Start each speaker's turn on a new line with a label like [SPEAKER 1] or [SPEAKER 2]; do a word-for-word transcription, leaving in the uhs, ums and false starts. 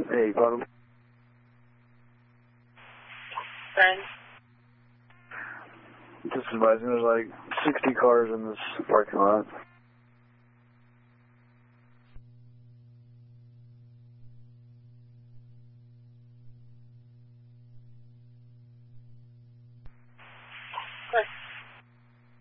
[SPEAKER 1] Hey, bottom.
[SPEAKER 2] Friend.
[SPEAKER 1] Just advising, there's like sixty cars in this parking lot.